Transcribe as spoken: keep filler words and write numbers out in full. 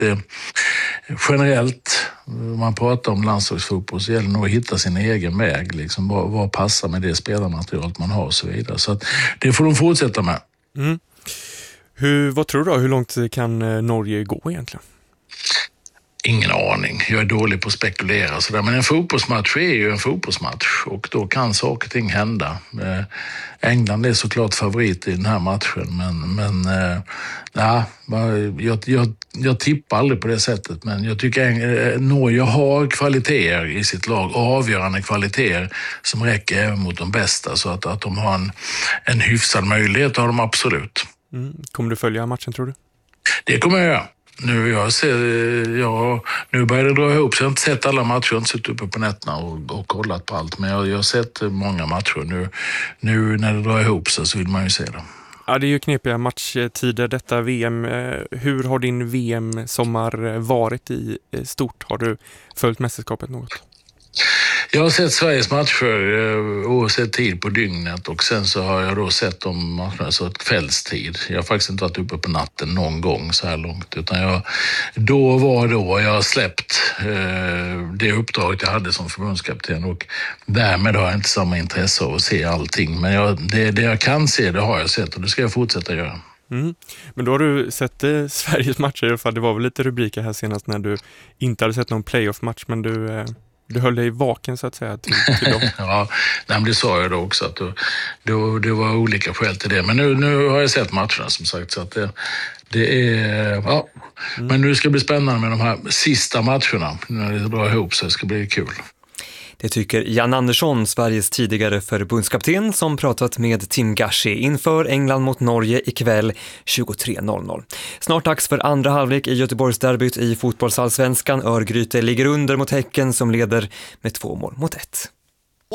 eh, generellt, om man pratar om landslagsfotboll så gäller det nog att hitta sin egen väg. Liksom, vad, vad passar med det spelarmaterialet man har och så vidare. Så att det får de fortsätta med. Mm. Hur, vad tror du då? Hur långt kan Norge gå egentligen? Ingen aning. Jag är dålig på att spekulera. Så där. Men en fotbollsmatch är ju en fotbollsmatch och då kan saker och ting hända. Eh, England är såklart favorit i den här matchen, men, men eh, ja, jag, jag, jag tippar aldrig på det sättet. Men jag tycker eh, Norge har kvaliteter i sitt lag, avgörande kvaliteter som räcker även mot de bästa. Så att, att de har en, en hyfsad möjlighet har de absolut. Mm. Kommer du följa matchen, tror du? Det kommer jag göra. Nu, jag ser, jag, nu börjar det dra ihop, så jag har inte sett alla matcher, jag har inte suttit uppe på nätterna och, och kollat på allt, men jag, jag har sett många matcher. Nu, nu när det drar ihop så, så vill man ju se det. Ja, det är ju knepiga matchtider detta V M. Hur har din V M-sommar varit i stort? Har du följt mästerskapet något? Jag har sett Sveriges matcher oavsett tid på dygnet och sen så har jag då sett de matcherna så kvällstid. Jag har faktiskt inte varit uppe på natten någon gång så här långt, utan jag, då var då jag har släppt eh, det uppdraget jag hade som förbundskapten och därmed har jag inte samma intresse av att se allting. Men jag, det, det jag kan se, det har jag sett och det ska jag fortsätta göra. Mm. Men då har du sett eh, Sveriges matcher i alla fall. Det var väl lite rubriker här senast när du inte hade sett någon playoff-match, men du... Eh... Du höll dig vaken så att säga till, till dem. Ja, men det sa jag då också att då, då, det var olika skäl till det. Men nu, nu har jag sett matcherna som sagt så att det, det är, ja. Mm. Men nu ska det bli spännande med de här sista matcherna när det drar ihop så det ska bli kul. Det tycker Jan Andersson, Sveriges tidigare förbundskapten, som pratat med Tim Gashi inför England mot Norge ikväll tjugotre noll noll. Snart dags för andra halvlek i Göteborgsderbyt i fotbollsallsvenskan. Örgryte ligger under mot Häcken som leder med två mål mot ett.